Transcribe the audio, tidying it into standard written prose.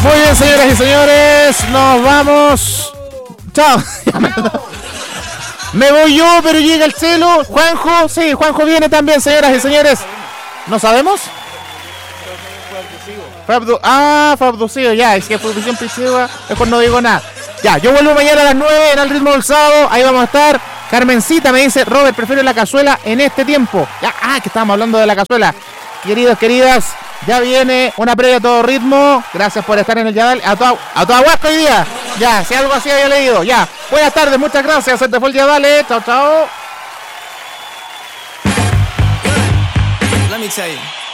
Muy bien, señoras y señores, nos vamos. Chao. Me voy yo, pero llega el celo. Juanjo, sí, Juanjo viene también, señoras y señores. ¿No sabemos? Fue abducido, ya. Es que fue abducción prisiva, mejor no digo nada. Ya, yo vuelvo mañana a las 9 en el ritmo del sábado. Ahí vamos a estar. Carmencita me dice, Robert, prefiero la cazuela en este tiempo. Ya, que estábamos hablando de la cazuela. Queridos, queridas, ya viene una previa a todo ritmo. Gracias por estar en el Yadal. A toda Huasco hoy día. Ya, si algo así había leído. Ya, buenas tardes, muchas gracias. Este fue el Yadal. Chao, chao. Let me tell you.